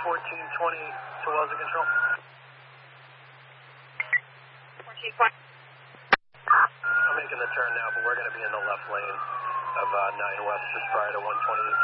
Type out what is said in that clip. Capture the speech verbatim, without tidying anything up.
fourteen twenty to Wellesley Control. fourteen twenty. I'm making the turn now, but we're going to be in the left lane of uh, nine West just prior to one twenty-eight.